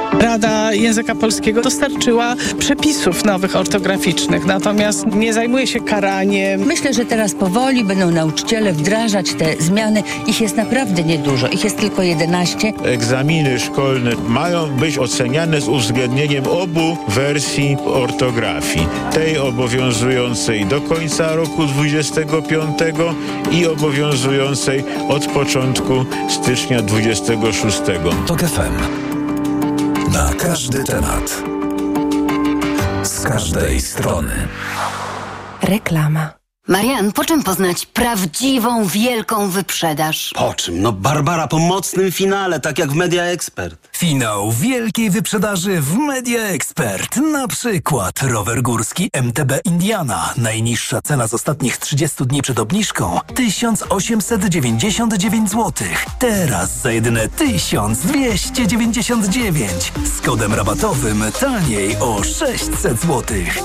Rada Języka Polskiego dostarczyła przepisów nowych ortograficznych, natomiast nie zajmuje się karaniem. Myślę, że teraz powoli będą nauczyciele wdrażać te zmiany. Ich jest naprawdę niedużo. Ich jest tylko 11. Egzaminy szkolne mają być oceniane z uwzględnieniem obu wersji ortografii. Tej obowiązującej do końca roku 25 i obowiązującej od początku stycznia 26. TOK FM. Na każdy temat. Z każdej strony. Reklama. Marian, po czym poznać prawdziwą, wielką wyprzedaż? Po czym? No Barbara, po mocnym finale, tak jak w Media Expert. Finał wielkiej wyprzedaży w Media Expert. Na przykład rower górski MTB Indiana. Najniższa cena z ostatnich 30 dni przed obniżką 1899 zł. Teraz za jedyne 1299. Z kodem rabatowym taniej o 600 zł.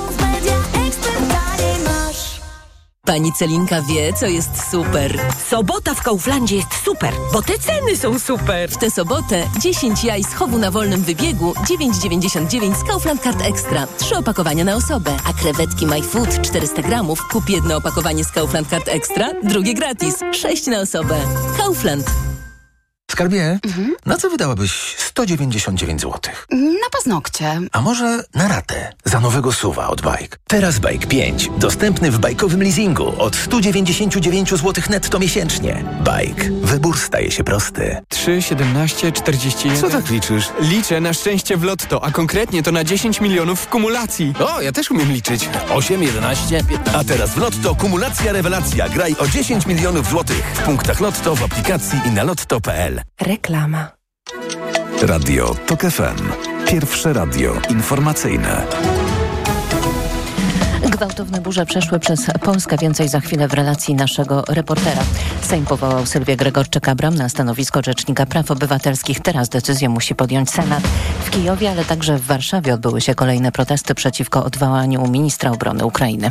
Pani Celinka wie, co jest super. Sobota w Kauflandzie jest super, bo te ceny są super. W tę sobotę 10 jaj z chowu na wolnym wybiegu 9,99 z Kaufland Card Extra. 3 opakowania na osobę. A krewetki My Food 400 gramów. Kup jedno opakowanie z Kaufland Card Extra, drugie gratis. 6 na osobę. Kaufland. Skarbie, na co wydałabyś 199 zł? Na paznokcie. A może na ratę za nowego SUV-a od Bike? Teraz Bike 5, dostępny w bajkowym leasingu od 199 zł netto miesięcznie. Bike. Wybór staje się prosty. 3, 17, 41... Co tak liczysz? Liczę na szczęście w lotto, a konkretnie to na 10 milionów w kumulacji. O, ja też umiem liczyć. 8, 11, 15. A teraz w Lotto kumulacja rewelacja. Graj o 10 milionów złotych. W punktach Lotto, w aplikacji i na lotto.pl. Reklama. Radio TOK FM. Pierwsze radio informacyjne. Gwałtowne burze przeszły przez Polskę. Więcej za chwilę w relacji naszego reportera. Sejm powołał Sylwię Gregorczyk-Abram na stanowisko Rzecznika Praw Obywatelskich. Teraz decyzję musi podjąć Senat. W Kijowie, ale także w Warszawie odbyły się kolejne protesty przeciwko odwołaniu ministra obrony Ukrainy.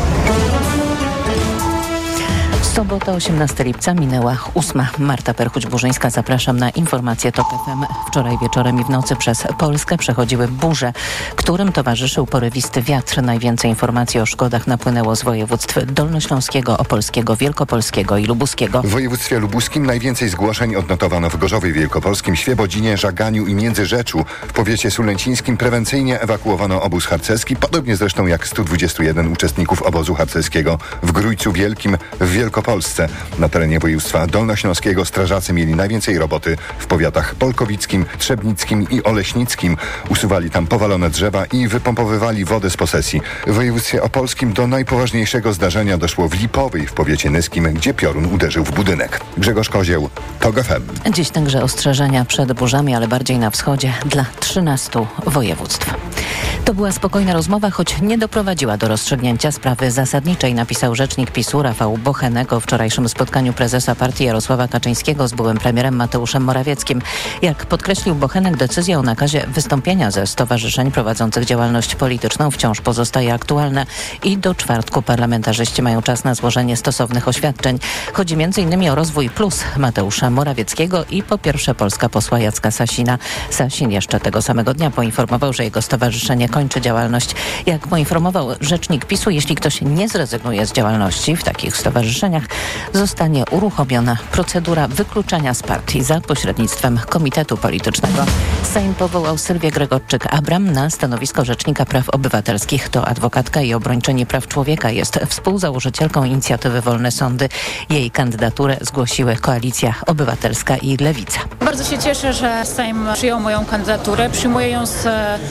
Sobota, 18 lipca, minęła 8. Marta Perchuć-Burzyńska. Zapraszam na informacje TOK FM. Wczoraj wieczorem i w nocy przez Polskę przechodziły burze, którym towarzyszył porywisty wiatr. Najwięcej informacji o szkodach napłynęło z województw dolnośląskiego, opolskiego, wielkopolskiego i lubuskiego. W województwie lubuskim najwięcej zgłoszeń odnotowano w Gorzowie Wielkopolskim, Świebodzinie, Żaganiu i Międzyrzeczu. W powiecie sulęcińskim prewencyjnie ewakuowano obóz harcerski, podobnie zresztą jak 121 uczestników obozu harcerskiego w Grójcu Wielkim w Wielkopolsce. Na terenie województwa dolnośląskiego strażacy mieli najwięcej roboty w powiatach polkowickim, trzebnickim i oleśnickim. Usuwali tam powalone drzewa i wypompowywali wodę z posesji. W województwie opolskim do najpoważniejszego zdarzenia doszło w Lipowej w powiecie nyskim, gdzie piorun uderzył w budynek. Grzegorz Kozieł, TOK FM. Dziś także ostrzeżenia przed burzami, ale bardziej na wschodzie dla 13 województw. To była spokojna rozmowa, choć nie doprowadziła do rozstrzygnięcia sprawy zasadniczej, napisał rzecznik PiS-u Rafał Bochenek o wczorajszym spotkaniu prezesa partii Jarosława Kaczyńskiego z byłym premierem Mateuszem Morawieckim. Jak podkreślił Bochenek, decyzja o nakazie wystąpienia ze stowarzyszeń prowadzących działalność polityczną wciąż pozostaje aktualna i do czwartku parlamentarzyści mają czas na złożenie stosownych oświadczeń. Chodzi m.in. o Rozwój Plus Mateusza Morawieckiego i po pierwsze Polska posła Jacka Sasina. Sasin jeszcze tego samego dnia poinformował, że jego stowarzyszenie kończy działalność. Jak poinformował rzecznik PiS-u, jeśli ktoś nie zrezygnuje z działalności w takich stowarzyszeniach, zostanie uruchomiona procedura wykluczenia z partii za pośrednictwem Komitetu Politycznego. Sejm powołał Sylwię Gregorczyk-Abram na stanowisko Rzecznika Praw Obywatelskich. To adwokatka i obrończyni praw człowieka. Jest współzałożycielką inicjatywy Wolne Sądy. Jej kandydaturę zgłosiły Koalicja Obywatelska i Lewica. Bardzo się cieszę, że Sejm przyjął moją kandydaturę. Przyjmuję ją z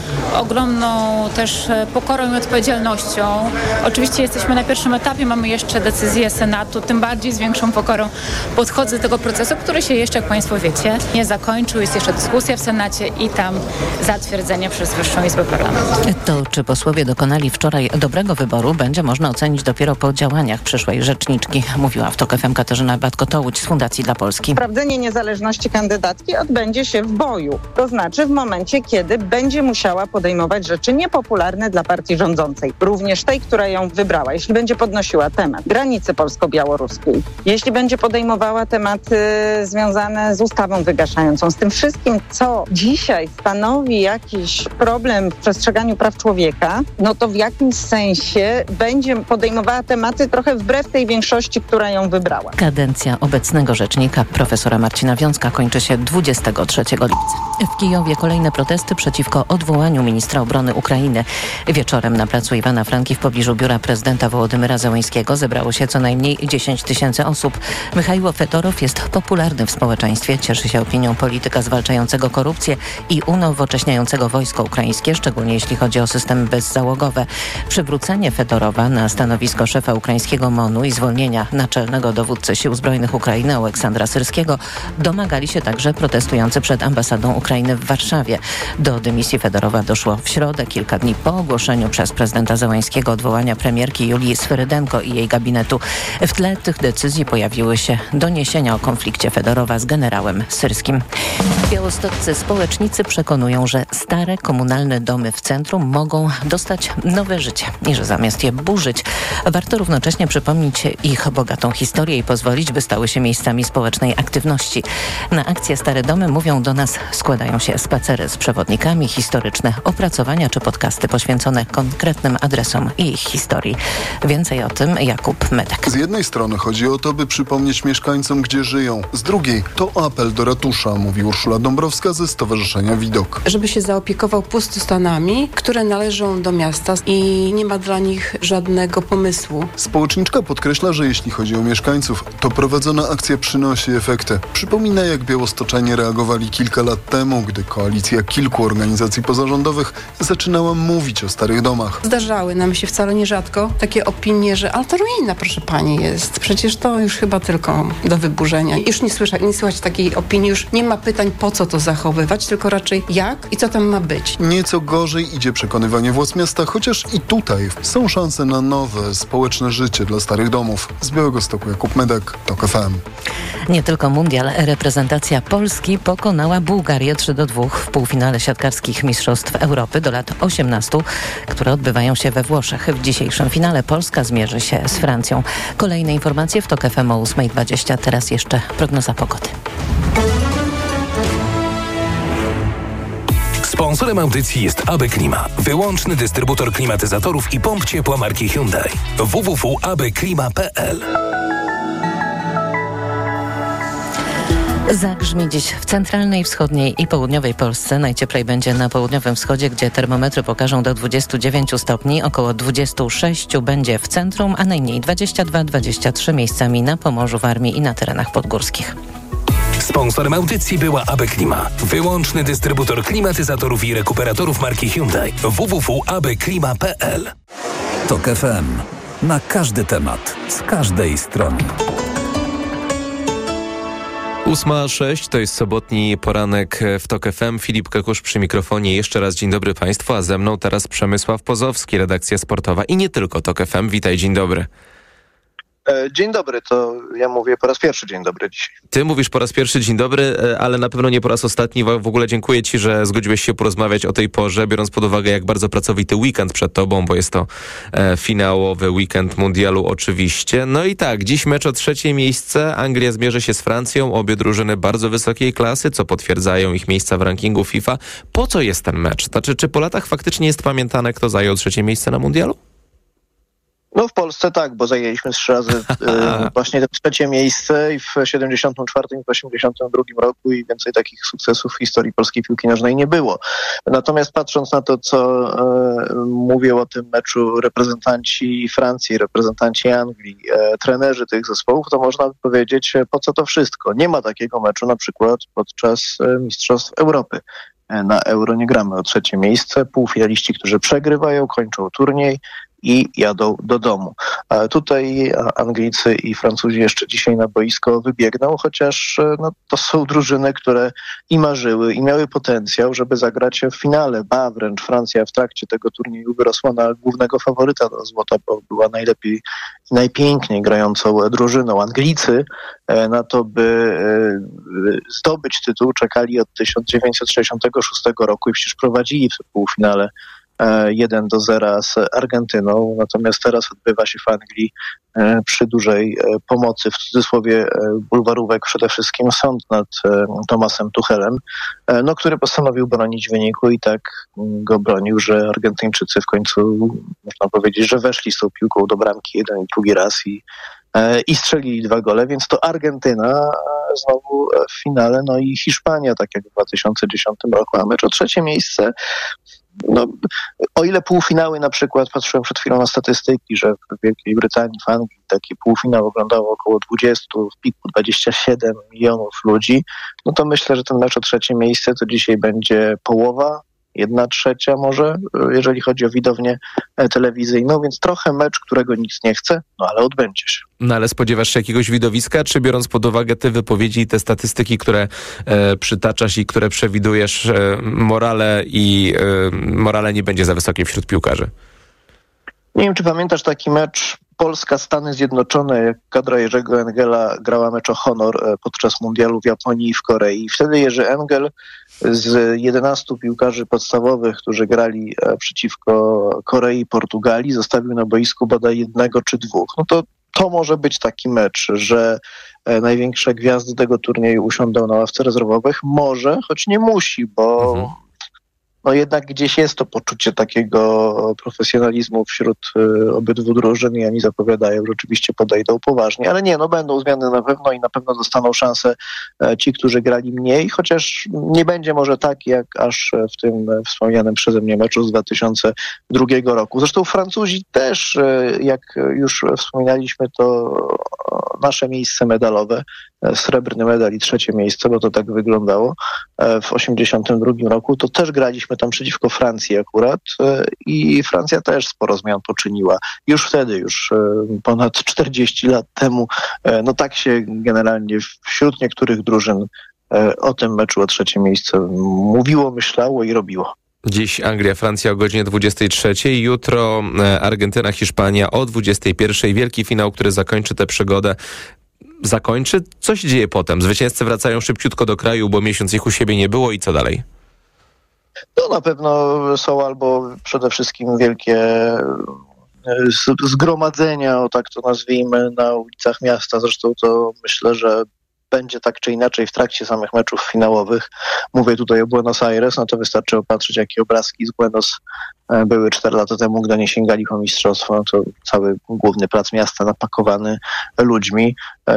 ogromną też pokorą i odpowiedzialnością. Oczywiście jesteśmy na pierwszym etapie, mamy jeszcze decyzję Senatu, tym bardziej z większą pokorą podchodzę do tego procesu, który się jeszcze, jak Państwo wiecie, nie zakończył. Jest jeszcze dyskusja w Senacie i tam zatwierdzenie przez Wyższą Izbę Parlamentu. To, czy posłowie dokonali wczoraj dobrego wyboru, będzie można ocenić dopiero po działaniach przyszłej rzeczniczki, mówiła w TOK FM Katarzyna Batko-Tołuć z Fundacji dla Polski. Sprawdzenie niezależności kandydatki odbędzie się w boju. To znaczy w momencie, kiedy będzie musiała podejmować rzeczy niepopularne dla partii rządzącej, również tej, która ją wybrała, jeśli będzie podnosiła temat granicy polsko-białoruskiej, jeśli będzie podejmowała tematy związane z ustawą wygaszającą, z tym wszystkim, co dzisiaj stanowi jakiś problem w przestrzeganiu praw człowieka, no to w jakimś sensie będzie podejmowała tematy trochę wbrew tej większości, która ją wybrała. Kadencja obecnego rzecznika profesora Marcina Wiącka kończy się 23 lipca. W Kijowie kolejne protesty przeciwko odwołaniu ministra obrony Ukrainy. Wieczorem na placu Iwana Franki w pobliżu biura prezydenta Wołodymyra Zełeńskiego zebrało się co najmniej 10 000 osób. Michaiło Fedorow jest popularny w społeczeństwie, cieszy się opinią polityka zwalczającego korupcję i unowocześniającego wojsko ukraińskie, szczególnie jeśli chodzi o systemy bezzałogowe. Przywrócenie Fedorowa na stanowisko szefa ukraińskiego MON-u i zwolnienia naczelnego dowódcy Sił Zbrojnych Ukrainy Aleksandra Syrskiego domagali się także protestujący przed ambasadą Ukrainy w Warszawie. Do dymisji Fedorowa doszło w środę, kilka dni po ogłoszeniu przez prezydenta Zełeńskiego odwołania premierki Julii Swyrydenko i jej gabinetu. W tle tych decyzji pojawiły się doniesienia o konflikcie Fedorowa z generałem Syrskim. Białostoccy społecznicy przekonują, że stare komunalne domy w centrum mogą dostać nowe życie i że zamiast je burzyć, warto równocześnie przypomnieć ich bogatą historię i pozwolić, by stały się miejscami społecznej aktywności. Na akcję Stare Domy, mówią do nas, składają się spacery z przewodnikami, historyczne opracowania czy podcasty poświęcone konkretnym adresom i ich historii. Więcej o tym Jakub Medek. Z jednej strony chodzi o to, by przypomnieć mieszkańcom, gdzie żyją. Z drugiej to apel do ratusza, mówi Urszula Dąbrowska ze Stowarzyszenia Widok. Żeby się zaopiekował pustostanami, które należą do miasta i nie ma dla nich żadnego pomysłu. Społeczniczka podkreśla, że jeśli chodzi o mieszkańców, to prowadzona akcja przynosi efekty. Przypomina, jak białostoczanie reagowali kilka lat temu, gdy koalicja kilku organizacji pozarządowych zaczynała mówić o starych domach. Zdarzały nam się wcale nierzadko takie opinie, że ale to ruina, proszę pani, jest. Przecież to już chyba tylko do wyburzenia. Już nie słychać takiej opinii, już nie ma pytań, po co to zachowywać, tylko raczej jak i co tam ma być. Nieco gorzej idzie przekonywanie władz miasta, chociaż i tutaj są szanse na nowe, społeczne życie dla starych domów. Z Białegostoku Jakub Medek, TOK FM. Nie tylko mundial. Reprezentacja Polski pokonała Bułgarię 3-2 w półfinale siatkarskich Mistrzostw Europy do lat 18, które odbywają się we Włoszech. W dzisiejszym finale Polska zmierzy się z Francją. Kolejne informacje w TOK FM o 8:20. Teraz jeszcze prognoza pogody. Sponsorem audycji jest AB Klima, wyłączny dystrybutor klimatyzatorów i pomp ciepła marki Hyundai. www.abklima.pl. Zagrzmi dziś w centralnej, wschodniej i południowej Polsce. Najcieplej będzie na południowym wschodzie, gdzie termometry pokażą do 29 stopni. Około 26 będzie w centrum, a najmniej 22-23 miejscami na Pomorzu, Warmii i na terenach podgórskich. Sponsorem audycji była AB Klima, wyłączny dystrybutor klimatyzatorów i rekuperatorów marki Hyundai. www.abklima.pl. TOK FM. Na każdy temat, z każdej strony. 8:06 to jest sobotni poranek w TOK FM. Filip Kakusz przy mikrofonie. Jeszcze raz dzień dobry Państwu, a ze mną teraz Przemysław Pozowski, redakcja sportowa i nie tylko TOK FM. Witaj, dzień dobry. Dzień dobry, to ja mówię po raz pierwszy dzień dobry dzisiaj. Ty mówisz po raz pierwszy dzień dobry, ale na pewno nie po raz ostatni. W ogóle dziękuję Ci, że zgodziłeś się porozmawiać o tej porze, biorąc pod uwagę, jak bardzo pracowity weekend przed Tobą, bo jest to finałowy weekend mundialu oczywiście. No i tak, dziś mecz o 3. miejsce. Anglia zmierzy się z Francją. Obie drużyny bardzo wysokiej klasy, co potwierdzają ich miejsca w rankingu FIFA. Po co jest ten mecz? Znaczy, czy po latach faktycznie jest pamiętane, kto zajął 3. miejsce na mundialu? No w Polsce tak, bo zajęliśmy 3 razy właśnie to 3. miejsce i w 74 i w 82 roku i więcej takich sukcesów w historii polskiej piłki nożnej nie było. Natomiast patrząc na to, co mówią o tym meczu reprezentanci Francji, reprezentanci Anglii, trenerzy tych zespołów, to można by powiedzieć, po co to wszystko. Nie ma takiego meczu na przykład podczas Mistrzostw Europy. Na Euro nie gramy o 3. miejsce. Półfinaliści, którzy przegrywają, kończą turniej i jadą do domu. A tutaj Anglicy i Francuzi jeszcze dzisiaj na boisko wybiegną, chociaż to są drużyny, które i marzyły, i miały potencjał, żeby zagrać w finale. Ba, wręcz Francja w trakcie tego turnieju wyrosła na głównego faworyta do złota, bo była najlepiej i najpiękniej grającą drużyną. Anglicy na to, by zdobyć tytuł, czekali od 1966 roku i przecież prowadzili w półfinale 1-0 z Argentyną. Natomiast teraz odbywa się w Anglii przy dużej pomocy, w cudzysłowie bulwarówek, przede wszystkim sąd nad Thomasem Tuchelem, który postanowił bronić wyniku i tak go bronił, że Argentyńczycy w końcu, można powiedzieć, że weszli z tą piłką do bramki jeden i drugi raz i strzelili 2 gole, więc to Argentyna znowu w finale, i Hiszpania, tak jak w 2010 roku, a mecz o 3. miejsce. O ile półfinały na przykład, patrzyłem przed chwilą na statystyki, że w Wielkiej Brytanii, w Anglii taki półfinał oglądało około 20, w piku 27 milionów ludzi, to myślę, że ten mecz o 3. miejsce to dzisiaj będzie połowa, 1/3 może, jeżeli chodzi o widownię telewizyjną, więc trochę mecz, którego nikt nie chce, ale odbędzie się. Ale spodziewasz się jakiegoś widowiska, czy biorąc pod uwagę te wypowiedzi i te statystyki, które przytaczasz i które przewidujesz, morale nie będzie za wysokie wśród piłkarzy? Nie wiem, czy pamiętasz taki mecz Polska-Stany Zjednoczone, jak kadra Jerzego Engela grała mecz o honor podczas mundialu w Japonii i w Korei. Wtedy Jerzy Engel z 11 piłkarzy podstawowych, którzy grali przeciwko Korei i Portugalii, zostawił na boisku bodaj 1 czy 2. To może być taki mecz, że największe gwiazdy tego turnieju usiądą na ławce rezerwowych. Może, choć nie musi, bo jednak gdzieś jest to poczucie takiego profesjonalizmu wśród obydwu drużyn i oni zapowiadają, że oczywiście podejdą poważnie. Ale nie, będą zmiany na pewno i na pewno dostaną szansę ci, którzy grali mniej, chociaż nie będzie może tak, jak aż w tym wspomnianym przeze mnie meczu z 2002 roku. Zresztą Francuzi też, jak już wspominaliśmy, to nasze miejsce medalowe, srebrny medal i 3. miejsce, bo to tak wyglądało w 1982 roku, to też graliśmy tam przeciwko Francji akurat i Francja też sporo zmian poczyniła. Już wtedy, ponad 40 lat temu, tak się generalnie wśród niektórych drużyn o tym meczu o 3. miejsce mówiło, myślało i robiło. Dziś Anglia, Francja o godzinie 23, jutro Argentyna, Hiszpania o 21. Wielki finał, który zakończy tę przygodę. Co się dzieje potem? Zwycięzcy wracają szybciutko do kraju, bo miesiąc ich u siebie nie było i co dalej? Na pewno są albo przede wszystkim wielkie zgromadzenia, tak to nazwijmy, na ulicach miasta. Zresztą to myślę, że będzie tak czy inaczej w trakcie samych meczów finałowych. Mówię tutaj o Buenos Aires, to wystarczy opatrzyć, jakie obrazki z Buenos były 4 lata temu, gdy nie sięgali po mistrzostwo. To cały główny plac miasta napakowany ludźmi.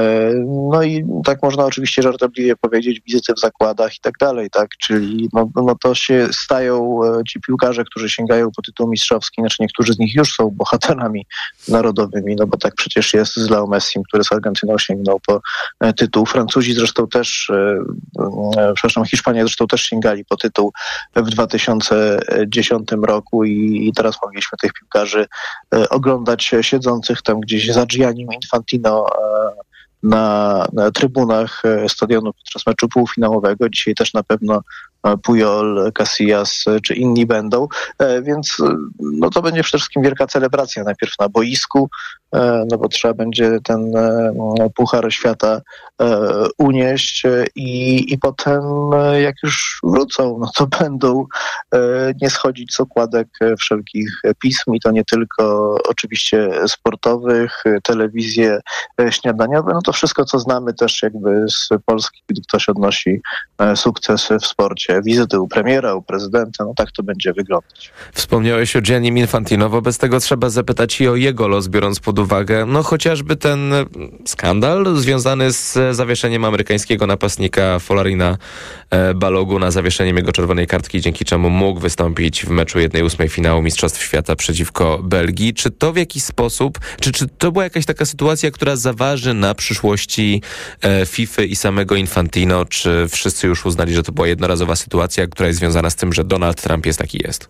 I tak można oczywiście żartobliwie powiedzieć, wizyty w zakładach i tak dalej, tak? Czyli to się stają ci piłkarze, którzy sięgają po tytuł mistrzowski, niektórzy z nich już są bohaterami narodowymi, bo tak przecież jest z Leo Messim, który z Argentyną sięgnął po tytuł. Francuzi zresztą też, Hiszpanie zresztą też sięgali po tytuł w 2010 roku i teraz mogliśmy tych piłkarzy oglądać siedzących tam gdzieś za Giannim Infantino na trybunach stadionu podczas meczu półfinałowego. Dzisiaj też na pewno Puyol, Casillas czy inni będą, więc to będzie przede wszystkim wielka celebracja najpierw na boisku, bo trzeba będzie ten Puchar Świata unieść i potem jak już wrócą, to będą nie schodzić z okładek wszelkich pism i to nie tylko oczywiście sportowych, telewizje śniadaniowe, to wszystko co znamy też jakby z Polski, gdy ktoś odnosi sukces w sporcie. Wizyty u premiera, u prezydenta, tak to będzie wyglądać. Wspomniałeś o Giannim Infantino, wobec tego trzeba zapytać i o jego los, biorąc pod uwagę chociażby ten skandal związany z zawieszeniem amerykańskiego napastnika Folarina Baloguna, zawieszeniem jego czerwonej kartki, dzięki czemu mógł wystąpić w meczu 1/8 finału Mistrzostw Świata przeciwko Belgii. Czy to w jakiś sposób, czy to była jakaś taka sytuacja, która zaważy na przyszłości FIFA i samego Infantino, czy wszyscy już uznali, że to była jednorazowa sytuacja, która jest związana z tym, że Donald Trump jest taki jest?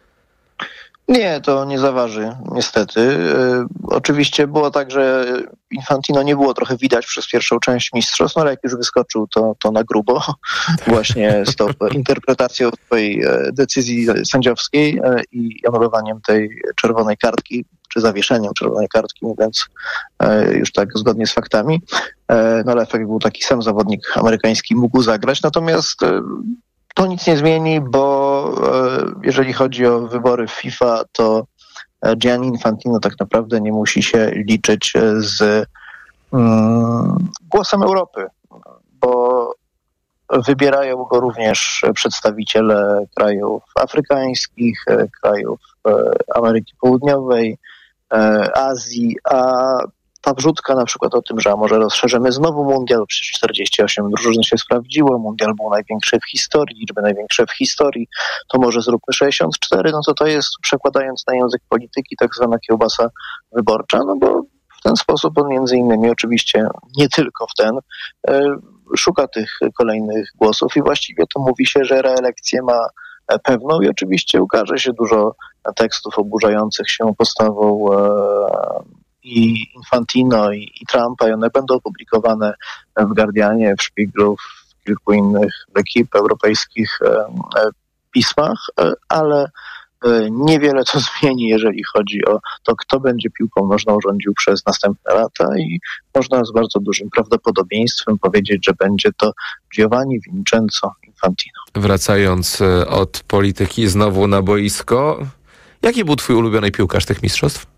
Nie, to nie zaważy, niestety. Oczywiście było tak, że Infantino nie było trochę widać przez pierwszą część mistrzostw, ale jak już wyskoczył, to na grubo. Właśnie z tą interpretacją twojej decyzji sędziowskiej i anulowaniem tej czerwonej kartki, czy zawieszeniem czerwonej kartki, mówiąc już tak zgodnie z faktami. Ale efekt był taki, sam zawodnik amerykański mógł zagrać, natomiast to nic nie zmieni, bo bo jeżeli chodzi o wybory w FIFA, to Gianni Infantino tak naprawdę nie musi się liczyć z głosem Europy, bo wybierają go również przedstawiciele krajów afrykańskich, krajów Ameryki Południowej, Azji, a ta wrzutka na przykład o tym, że może rozszerzymy znowu mundial, przecież 48 drużyn się sprawdziło, mundial był największy w historii, liczby największe w historii, to może zróbmy 64, no to jest, przekładając na język polityki, tak zwana kiełbasa wyborcza, no bo w ten sposób on między innymi, oczywiście nie tylko w ten, szuka tych kolejnych głosów i właściwie to mówi się, że reelekcję ma pewną i oczywiście ukaże się dużo tekstów oburzających się postawą i Infantino i Trumpa i one będą opublikowane w Guardianie, w Spiegelu, w kilku innych ekip europejskich pismach, ale niewiele to zmieni, jeżeli chodzi o to, kto będzie piłką nożną rządził przez następne lata i można z bardzo dużym prawdopodobieństwem powiedzieć, że będzie to Giovanni Vincenzo Infantino. Wracając od polityki znowu na boisko, jaki był twój ulubiony piłkarz tych mistrzostw?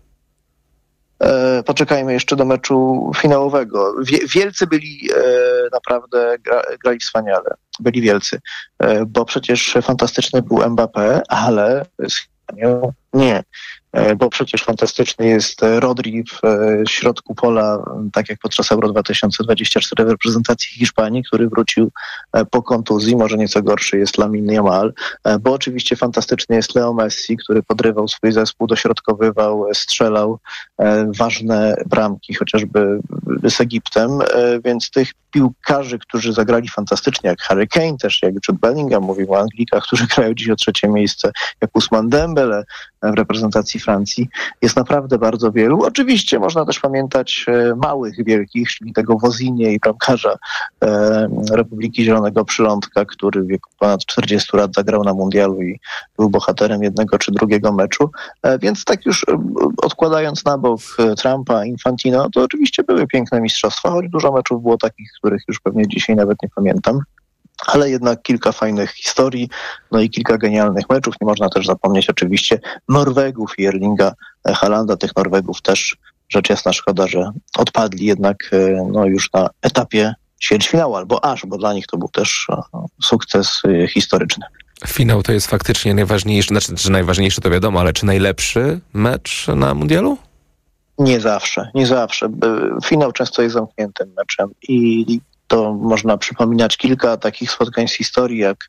Poczekajmy jeszcze do meczu finałowego. Wielcy byli naprawdę, grali wspaniale. Byli wielcy, bo przecież fantastyczny był Mbappé, ale z Hiszpanią nie. Bo przecież fantastyczny jest Rodri w środku pola, tak jak podczas Euro 2024 w reprezentacji Hiszpanii, który wrócił po kontuzji, może nieco gorszy jest Lamine Yamal, bo oczywiście fantastyczny jest Leo Messi, który podrywał swój zespół, dośrodkowywał, strzelał ważne bramki, chociażby z Egiptem, więc tych piłkarzy, którzy zagrali fantastycznie, jak Harry Kane też, jak Jude Bellingham, mówił o Anglikach, którzy grają dziś o trzecie miejsce, jak Ousmane Dembele w reprezentacji Francji, jest naprawdę bardzo wielu. Oczywiście można też pamiętać małych, wielkich, czyli tego Wozinie i bramkarza Republiki Zielonego Przylądka, który w wieku ponad 40 lat zagrał na mundialu i był bohaterem jednego czy drugiego meczu. Więc tak już odkładając na bok Trumpa, Infantino, to oczywiście były piękne mistrzostwa, choć dużo meczów było takich, których już pewnie dzisiaj nawet nie pamiętam. Ale jednak kilka fajnych historii, no i kilka genialnych meczów. Nie można też zapomnieć oczywiście Norwegów i Erlinga Haalanda. Tych Norwegów też rzecz jasna szkoda, że odpadli jednak no już na etapie ćwierćfinału, bo dla nich to był też sukces historyczny. Finał to jest faktycznie najważniejszy, znaczy, że najważniejszy to wiadomo, ale czy najlepszy mecz na mundialu? Nie zawsze. Finał często jest zamkniętym meczem i to można przypominać kilka takich spotkań z historii, jak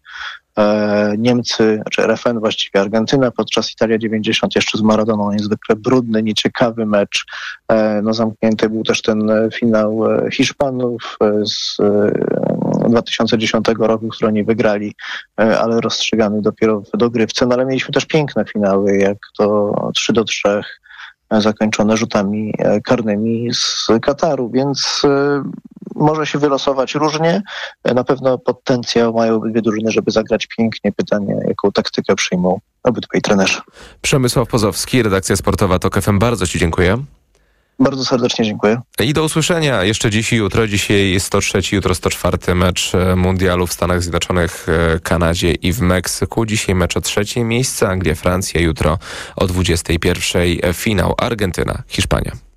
Niemcy, czy RFN właściwie Argentyna podczas Italia 90 jeszcze z Maradoną, niezwykle brudny, nieciekawy mecz. No zamknięty był też ten finał Hiszpanów z 2010 roku, który oni wygrali, ale rozstrzygany dopiero w dogrywce. No ale mieliśmy też piękne finały, jak to 3-3 zakończone rzutami karnymi z Kataru, więc może się wylosować różnie. Na pewno potencjał mają obydwie drużyny, żeby zagrać pięknie. Pytanie, jaką taktykę przyjmą obydwaj trenerzy. Przemysław Pozowski, redakcja sportowa TOK FM. Bardzo ci dziękuję. Bardzo serdecznie dziękuję. I do usłyszenia jeszcze dziś i jutro. Dzisiaj jest 103, jutro 104 mecz mundialu w Stanach Zjednoczonych, Kanadzie i w Meksyku. Dzisiaj mecz o 3. miejsce, Anglia, Francja. Jutro o 21 finał Argentyna, Hiszpania.